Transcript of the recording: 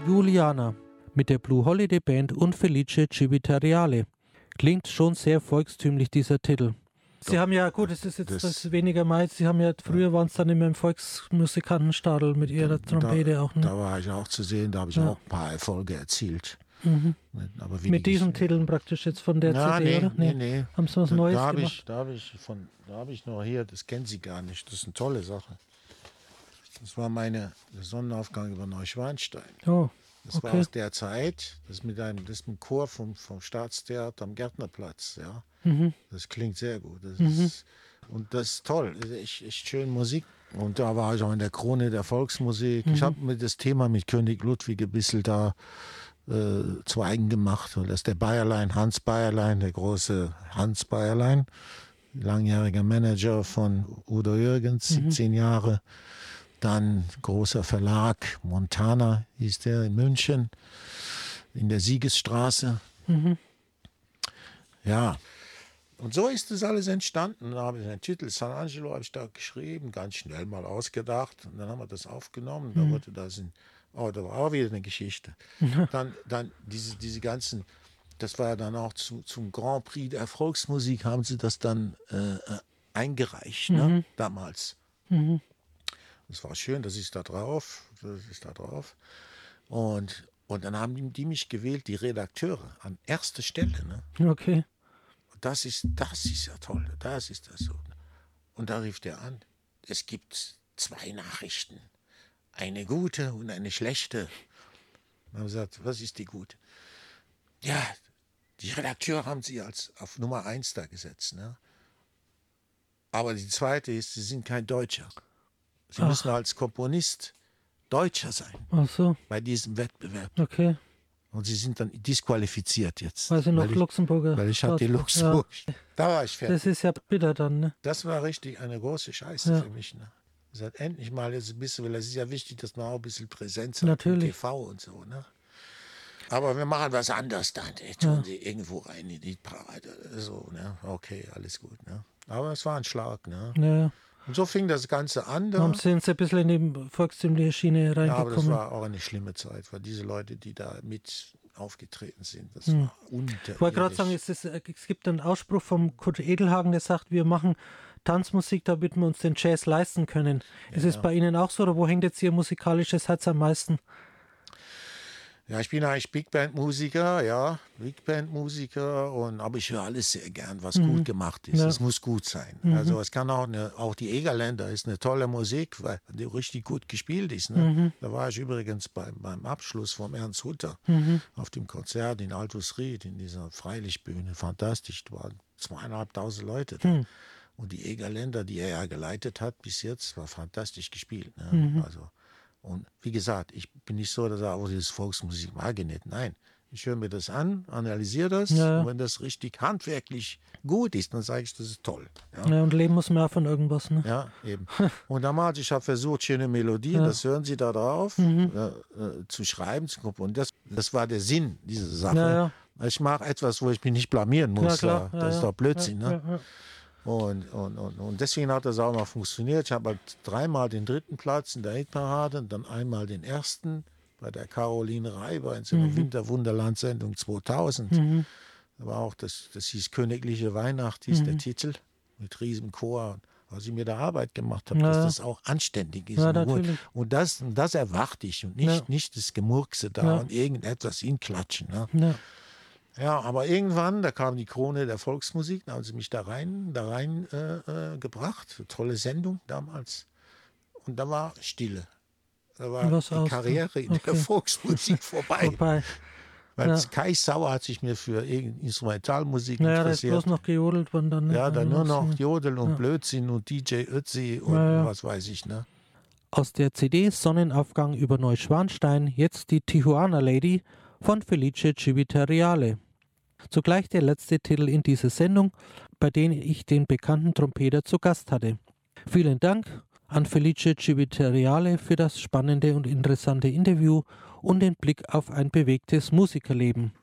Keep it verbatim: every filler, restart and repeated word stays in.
Juliana mit der Blue Holiday Band und Felice Civitariale. Klingt schon sehr volkstümlich, dieser Titel. Sie haben ja, gut, es ist jetzt das, das weniger meins, Sie haben ja, früher ja. waren es dann immer im Volksmusikantenstadel mit Ihrer Trompete da, auch. Ne? Da war ich auch zu sehen, da habe ich ja. auch ein paar Erfolge erzielt. Mhm. Aber mit diesen ich, Titeln praktisch jetzt von der na, C D, nee, oder? Nee, nee. nee. Haben Sie was da, Neues da hab gemacht? Ich, da habe ich, hab ich noch hier, das kennen Sie gar nicht, das ist eine tolle Sache. Das war meine Sonnenaufgang über Neuschwanstein. Oh, das okay. war aus der Zeit, das mit einem, das mit dem Chor vom, vom Staatstheater am Gärtnerplatz. Ja. Mhm. Das klingt sehr gut. Das mhm. ist, und das ist toll, das ist echt, echt schön Musik. Und da war ich auch in der Krone der Volksmusik. Mhm. Ich habe mir das Thema mit König Ludwig ein bisschen da äh, zu eigen gemacht. Und das ist der Bayerlein, Hans Bayerlein, der große Hans Bayerlein, langjähriger Manager von Udo Jürgens, mhm. siebzehn Jahre. Dann großer Verlag, Montana hieß der in München, in der Siegesstraße. Mhm. Ja, und so ist das alles entstanden. Da habe ich den Titel San Angelo habe ich da geschrieben, ganz schnell mal ausgedacht. Und dann haben wir das aufgenommen. Da wurde das in, oh, da war auch wieder eine Geschichte. Dann, dann diese, diese ganzen, das war ja dann auch zu, zum Grand Prix der Volksmusik, haben sie das dann äh, eingereicht, mhm. ne, damals. Mhm. Das war schön, das ist da drauf, das ist da drauf. Und, und dann haben die, die mich gewählt, die Redakteure, an erster Stelle. Ne? Okay. Das ist, das ist ja toll, das ist das so. Und da rief der an, es gibt zwei Nachrichten, eine gute und eine schlechte. Und haben gesagt, was ist die gute? Ja, die Redakteure haben sie als auf Nummer eins da gesetzt. Ne? Aber die zweite ist, sie sind kein Deutscher. Sie Ach. müssen als Komponist Deutscher sein. Ach so. Bei diesem Wettbewerb. Okay. Und sie sind dann disqualifiziert jetzt. Weil sie noch weil ich, Luxemburger. Weil ich hatte die Luxemburg. Ja. Da war ich fertig. Das ist ja bitter dann, ne? Das war richtig eine große Scheiße ja. für mich. Ne? Ich sagte, endlich mal jetzt ein bisschen, weil es ist ja wichtig, dass man auch ein bisschen Präsenz hat. Natürlich. T V und so. Ne? Aber wir machen was anderes dann. Die tun ja. sie irgendwo rein in die Parade. So, ne? Okay, alles gut. Ne? Aber es war ein Schlag. Ne? Ja. Und so fing das Ganze an. Da und sind sie ein bisschen in die volkstümliche Schiene reingekommen. Ja, aber das war auch eine schlimme Zeit, weil diese Leute, die da mit aufgetreten sind, das hm. war unterirdisch. Ich wollte gerade sagen, es, ist, es gibt einen Ausspruch vom Kurt Edelhagen, der sagt, wir machen Tanzmusik, damit wir uns den Jazz leisten können. Ja, ist es ja. bei Ihnen auch so, oder wo hängt jetzt Ihr musikalisches Herz am meisten? Ja, ich bin eigentlich Big Band Musiker, ja, Big Band Musiker, und aber ich höre alles sehr gern, was mhm. gut gemacht ist. Es ja. muss gut sein. Mhm. Also es kann auch eine, auch die Egerländer ist eine tolle Musik, weil die richtig gut gespielt ist. Ne? Mhm. Da war ich übrigens beim, beim Abschluss vom Ernst Hutter mhm. auf dem Konzert in Altus Ried, in dieser Freilichtbühne. Fantastisch, da waren zweieinhalbtausend Leute da. Mhm. Und die Egerländer, die er ja geleitet hat bis jetzt, war fantastisch gespielt. Ne? Mhm. Also und wie gesagt, ich bin nicht so, dass ich auch diese Volksmusik mag ich nicht. Nein, ich höre mir das an, analysiere das. Ja. Und wenn das richtig handwerklich gut ist, dann sage ich, das ist toll. Ja, ja und leben muss man auch von irgendwas. Ne? Ja, eben. Und damals, ich habe versucht, schöne Melodien, ja. das hören Sie da drauf, mhm. äh, äh, zu schreiben, zu komponieren. Das, das war der Sinn dieser Sache. Ja, ja. Ich mache etwas, wo ich mich nicht blamieren muss. Ja, das ja, ist doch Blödsinn. Ja, ne? ja, ja. Und, und, und, und deswegen hat das auch mal funktioniert. Ich habe halt dreimal den dritten Platz in der Hitparade und dann einmal den ersten bei der Caroline Reiber in so einer mhm. Winterwunderland-Sendung zweitausend. Mhm. Da war auch das, das hieß Königliche Weihnacht, hieß mhm. der Titel, mit riesem Chor. Was ich mir da Arbeit gemacht habe, ja. dass das auch anständig ist. Ja, und, und das, das erwarte ich und nicht, ja. nicht das Gemurkse da ja. und irgendetwas hinklatschen. Ne? Ja. Ja, aber irgendwann, da kam die Krone der Volksmusik, da haben sie mich da rein, da rein äh, äh, gebracht. Tolle Sendung damals. Und da war Stille. Da war Was die aus, Karriere in okay. der Volksmusik vorbei. vorbei. Weil ja. Kai Sauer hat sich mir für Instrumentalmusik naja, interessiert. Da ist bloß noch gejodelt worden dann. Ne? Ja, dann nur noch Jodeln und ja. Blödsinn und D J Ötzi und ja, ja. was weiß ich. Ne? Aus der C D Sonnenaufgang über Neuschwanstein jetzt die Tijuana Lady von Felice Civitariale. Zugleich der letzte Titel in dieser Sendung, bei dem ich den bekannten Trompeter zu Gast hatte. Vielen Dank an Felice Civitariale für das spannende und interessante Interview und den Blick auf ein bewegtes Musikerleben.